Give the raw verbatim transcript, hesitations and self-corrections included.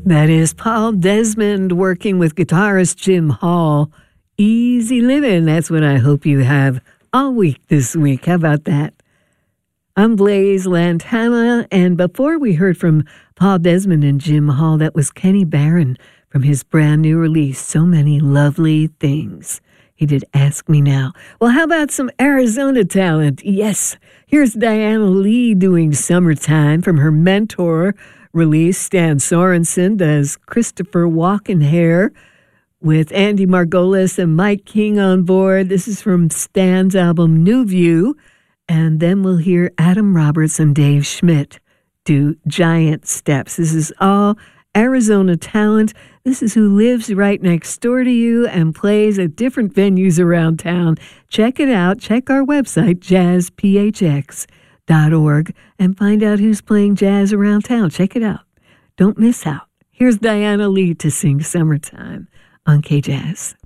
That is Paul Desmond working with guitarist Jim Hall. Easy living. That's what I hope you have all week this week. How about that? I'm Blaze Lantana, and before we heard from Paul Desmond and Jim Hall, that was Kenny Barron from his brand new release, So Many Lovely Things. He did Ask Me Now. Well, how about some Arizona talent? Yes, here's Diana Lee doing Summertime from her Mentor release. Stan Sorensen does Christopher Walken Hair with Andy Margolis and Mike King on board. This is from Stan's album New View. And then we'll hear Adam Roberts and Dave Schmidt do Giant Steps. This is all Arizona talent. This is who lives right next door to you and plays at different venues around town. Check it out. Check our website, jazz p h x dot org, and find out who's playing jazz around town. Check it out. Don't miss out. Here's Diana Lee to sing Summertime on K-Jazz.